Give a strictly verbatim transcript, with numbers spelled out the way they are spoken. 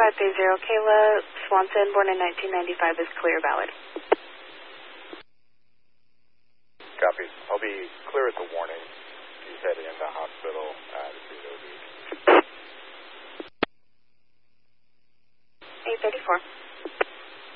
five three zero, Kayla Swanson, born in nineteen ninety-five, is clear, valid. Copy. I'll be clear at the warning. She's heading into hospital uh, to see the O B. eight thirty-four.